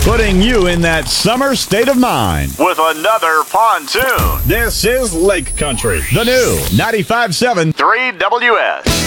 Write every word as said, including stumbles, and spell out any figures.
putting you in that summer state of mind with another pontoon. This is Lake Country, the new ninety-five point seven three W S.